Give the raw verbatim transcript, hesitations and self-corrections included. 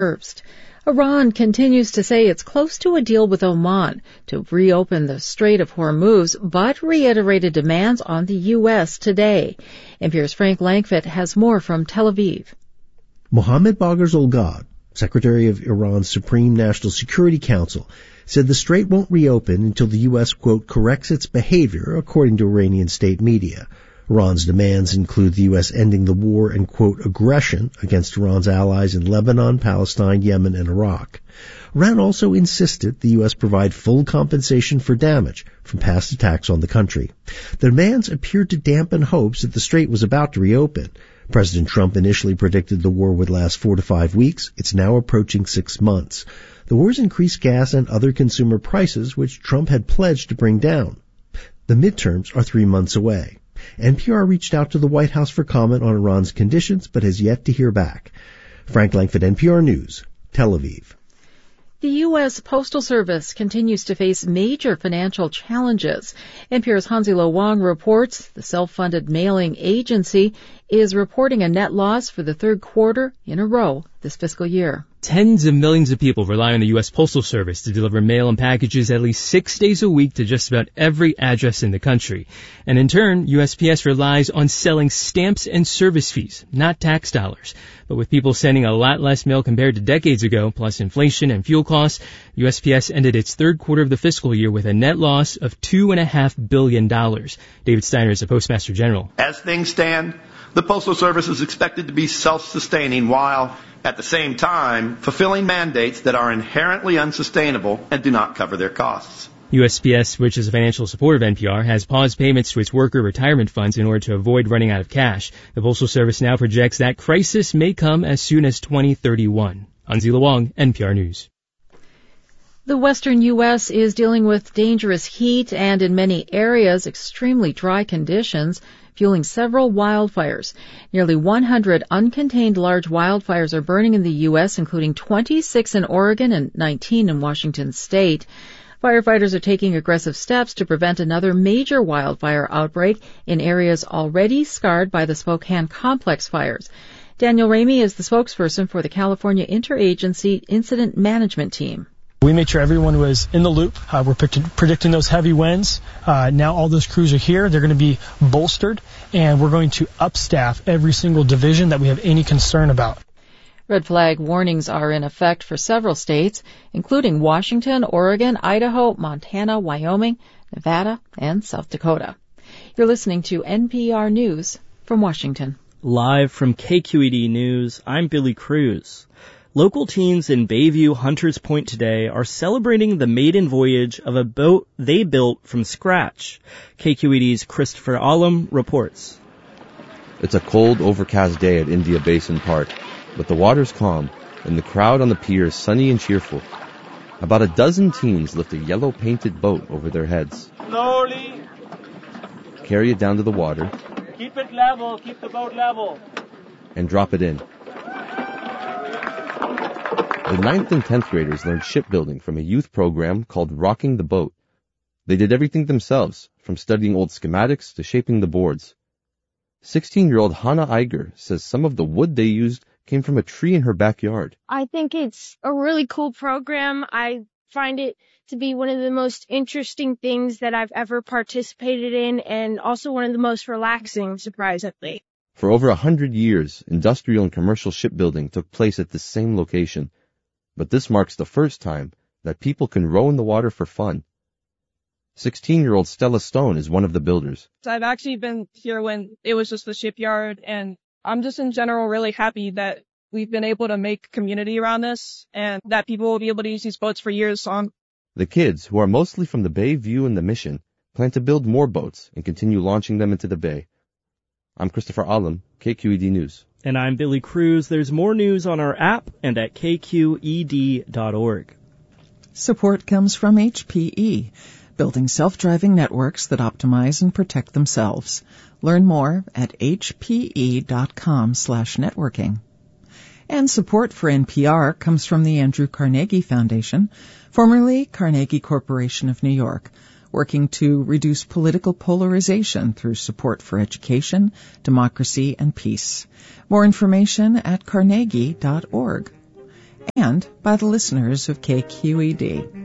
First, Iran continues to say it's close to a deal with Oman to reopen the Strait of Hormuz, but reiterated demands on the U S today. N P R's Frank Langfitt has more from Tel Aviv. Mohammad Bagher Zolgad, Secretary of Iran's Supreme National Security Council, said the strait won't reopen until the U S, quote, corrects its behavior, according to Iranian state media. Iran's demands include the U S ending the war and, quote, aggression against Iran's allies in Lebanon, Palestine, Yemen, and Iraq. Iran also insisted the U S provide full compensation for damage from past attacks on the country. The demands appeared to dampen hopes that the strait was about to reopen. President Trump initially predicted the war would last four to five weeks. It's now approaching six months. The war's increased gas and other consumer prices, which Trump had pledged to bring down. The midterms are three months away. N P R reached out to the White House for comment on Iran's conditions, but has yet to hear back. Frank Langfitt, N P R News, Tel Aviv. The U S. Postal Service continues to face major financial challenges. N P R's Hansi-Lo Wang reports the self-funded mailing agency is reporting a net loss for the third quarter in a row this fiscal year. Tens of millions of people rely on the U S. Postal Service to deliver mail and packages at least six days a week to just about every address in the country. And in turn, U S P S relies on selling stamps and service fees, not tax dollars. But with people sending a lot less mail compared to decades ago, plus inflation and fuel costs, U S P S ended its third quarter of the fiscal year with a net loss of two point five billion dollars. David Steiner is the Postmaster General. As things stand, the Postal Service is expected to be self-sustaining while, at the same time, fulfilling mandates that are inherently unsustainable and do not cover their costs. U S P S, which is a financial support of N P R, has paused payments to its worker retirement funds in order to avoid running out of cash. The Postal Service now projects that crisis may come as soon as twenty thirty-one. Hansi-Lo Wang, N P R News. The western U S is dealing with dangerous heat and, in many areas, extremely dry conditions, fueling several wildfires. Nearly one hundred uncontained large wildfires are burning in the U S, including twenty-six in Oregon and nineteen in Washington state. Firefighters are taking aggressive steps to prevent another major wildfire outbreak in areas already scarred by the Spokane Complex fires. Daniel Ramey is the spokesperson for the California Interagency Incident Management Team. We made sure everyone was in the loop. Uh, we're predicting those heavy winds. Uh, now all those crews are here. They're going to be bolstered, and we're going to upstaff every single division that we have any concern about. Red flag warnings are in effect for several states, including Washington, Oregon, Idaho, Montana, Wyoming, Nevada, and South Dakota. You're listening to N P R News from Washington. Live from K Q E D News, I'm Billy Cruz. Local teens in Bayview Hunters Point today are celebrating the maiden voyage of a boat they built from scratch. K Q E D's Christopher Allam reports. It's a cold, overcast day at India Basin Park, but the water's calm and the crowd on the pier is sunny and cheerful. About a dozen teens lift a yellow-painted boat over their heads. Slowly. Carry it down to the water. Keep it level, keep the boat level. And drop it in. The ninth and tenth graders learned shipbuilding from a youth program called Rocking the Boat. They did everything themselves, from studying old schematics to shaping the boards. sixteen-year-old Hannah Iger says some of the wood they used came from a tree in her backyard. I think it's a really cool program. I find it to be one of the most interesting things that I've ever participated in, and also one of the most relaxing, surprisingly. For over a hundred years, industrial and commercial shipbuilding took place at the same location. But this marks the first time that people can row in the water for fun. sixteen-year-old Stella Stone is one of the builders. I've actually been here when it was just the shipyard, and I'm just in general really happy that we've been able to make community around this and that people will be able to use these boats for years on. The kids, who are mostly from the Bayview and the Mission, plan to build more boats and continue launching them into the bay. I'm Christopher Allam, K Q E D News. And I'm Billy Cruz. There's more news on our app and at K Q E D dot org. Support comes from H P E, building self-driving networks that optimize and protect themselves. Learn more at H P E dot com slash networking. And support for N P R comes from the Andrew Carnegie Foundation, formerly Carnegie Corporation of New York, working to reduce political polarization through support for education, democracy, and peace. More information at carnegie dot org. and by the listeners of K Q E D.